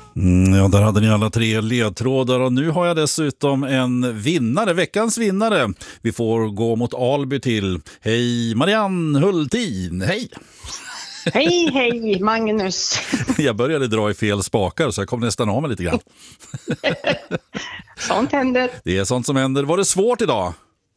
Ja, där hade ni alla 3 ledtrådar och nu har jag dessutom en vinnare, veckans vinnare. Vi får gå mot Alby till. Hej Marianne Hultin, hej! Hej Magnus! Jag började dra i fel spakar så jag kom nästan av mig lite grann. Sånt händer. Det är sånt som händer. Var det svårt idag?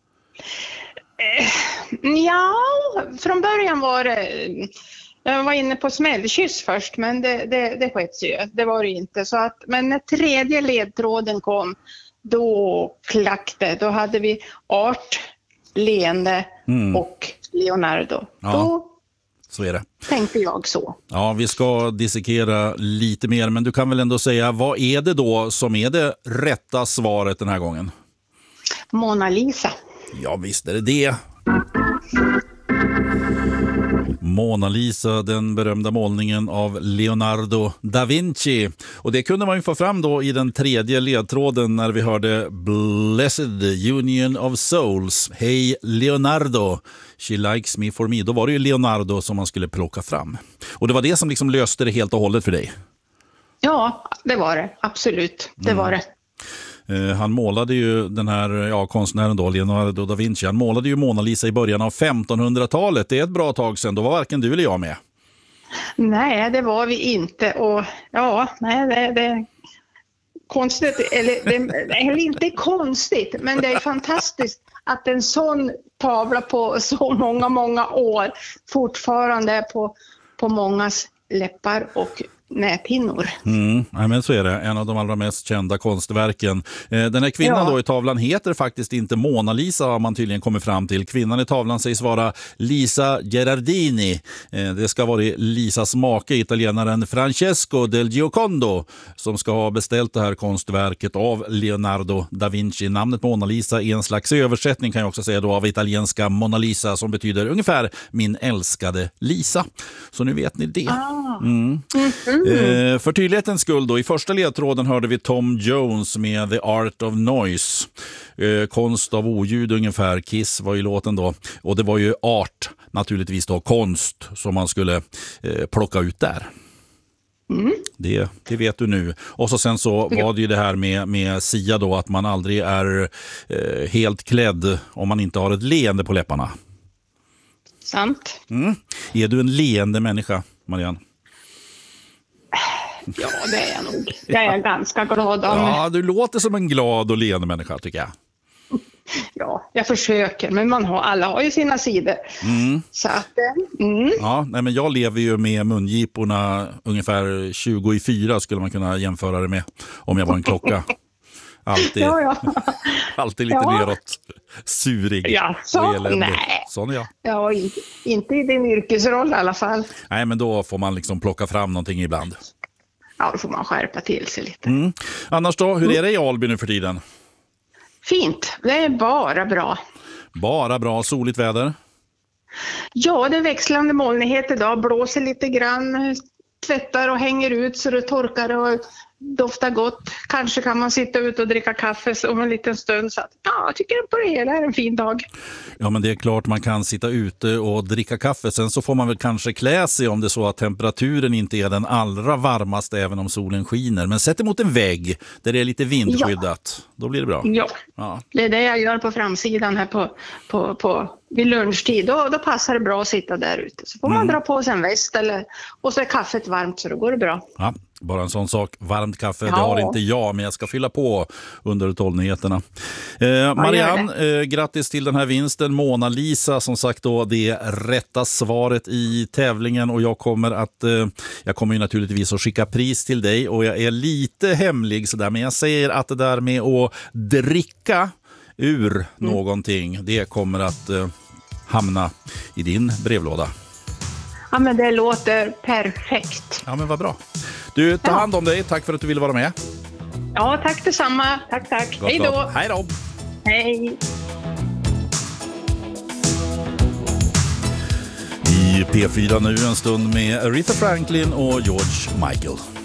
Ja, från början var det... Jag var inne på smällkyss först, men det sköts ju. Det var det inte. Så att, men när 3:e ledtråden kom, då klackte. Då hade vi Art, Leende och Leonardo. Ja. Då Så är det. tänkte jag så. Ja, vi ska dissekera lite mer, men du kan väl ändå säga, vad är det då som är det rätta svaret den här gången? Mona Lisa. Ja, visst är det det. Mona Lisa, den berömda målningen av Leonardo da Vinci. Och det kunde man ju få fram då i den 3:e ledtråden när vi hörde Blessed Union of Souls. Hej Leonardo, she likes me for me. Då var det ju Leonardo som man skulle plocka fram. Och det var det som liksom löste det helt och hållet för dig. Ja, det var det. Absolut. Det var det. Han målade ju den här konstnären då, Leonardo da Vinci. Han målade ju Mona Lisa i början av 1500-talet. Det är ett bra tag sedan. Då var varken du eller jag med. Nej, det var vi inte. Och ja, nej, det är konstigt. Eller inte konstigt, men det är fantastiskt att en sån tavla på så många år fortfarande är på mångas läppar och näthinnor. Nej, men så är det. En av de allra mest kända konstverken. Den här kvinnan då i tavlan heter faktiskt inte Mona Lisa, har man tydligen kommit fram till. Kvinnan i tavlan sägs vara Lisa Gherardini. Det ska vara Lisas make, italienaren Francesco del Giocondo, som ska ha beställt det här konstverket av Leonardo da Vinci. Namnet Mona Lisa är en slags översättning, kan jag också säga då, av italienska Mona Lisa, som betyder ungefär min älskade Lisa. Så nu vet ni det. För tydlighetens skull då, i första ledtråden hörde vi Tom Jones med The Art of Noise. Konst av oljud ungefär. Kiss var ju låten då. Och det var ju art, naturligtvis då, konst som man skulle plocka ut där. Det vet du nu. Och så sen så var det ju det här med Sia då, att man aldrig är helt klädd om man inte har ett leende på läpparna. Sant. Är du en leende människa, Marianne? Ja, det är jag nog. Jag är ganska glad om. Ja, du låter som en glad och leende människa, tycker jag. Ja, jag försöker, men alla har ju sina sidor. Så att, Ja, nej, men jag lever ju med mungiporna ungefär 24 skulle man kunna jämföra det med om jag var en klocka. Alltid, alltid lite neråt, surig och eländig. Nej. Sån är jag. Ja, inte i din yrkesroll i alla fall. Nej, men då får man liksom plocka fram någonting ibland. Ja, då får man skärpa till sig lite. Annars då, hur är det i Alby nu för tiden? Fint, det är bara bra. Bara bra, soligt väder? Ja, det är växlande molnighet idag, blåser lite grann, tvättar och hänger ut så det torkar och doftar gott. Kanske kan man sitta ut och dricka kaffe om en liten stund. Så att, ja, jag tycker på det hela är en fin dag. Ja, men det är klart man kan sitta ute och dricka kaffe. Sen så får man väl kanske klä sig om det är så att temperaturen inte är den allra varmaste även om solen skiner. Men sätt emot en vägg där det är lite vindskyddat. Då blir det bra. Ja, det är det jag gör på framsidan här vid lunchtid. Då passar det bra att sitta där ute. Så får man dra på sig en väst och så är kaffet varmt så då går det bra. Ja, bara en sån sak. Varmt kaffe, det har inte jag, men jag ska fylla på under 12-nyheterna. Marianne, grattis till den här vinsten. Mona Lisa, som sagt då, det är rätta svaret i tävlingen och jag kommer ju naturligtvis att skicka pris till dig och jag är lite hemlig sådär, men jag säger att det där med att dricka ur någonting, det kommer att hamna i din brevlåda. Ja, men det låter perfekt. Ja, men vad bra. Du, ta hand om dig. Tack för att du ville vara med. Ja, tack detsamma. Tack. Hej då. Hej då. Hej. I P4 nu en stund med Aretha Franklin och George Michael.